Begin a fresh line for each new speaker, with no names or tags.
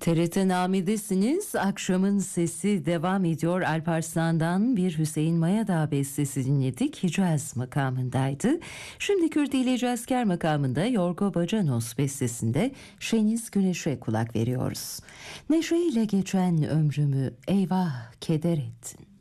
TRT Nami'desiniz. Akşamın sesi devam ediyor. Alparslan'dan bir Hüseyin Mayadağ bestesi dinledik. Hicaz makamındaydı. Şimdi Kürdili Cazker makamında Yorgo Bacanos bestesinde Şeniz Güneş'e kulak veriyoruz. Neşeyle geçen ömrümü eyvah keder ettin.